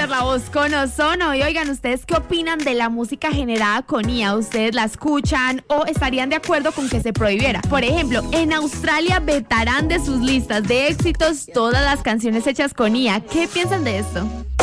cambiar la voz con ozono. Y oigan, ¿ustedes qué opinan de la música generada con IA? ¿Ustedes la escuchan o estarían de acuerdo con que se prohibiera? Por ejemplo, en Australia vetarán de sus listas de éxitos todas las canciones hechas con IA. ¿Qué piensan de esto?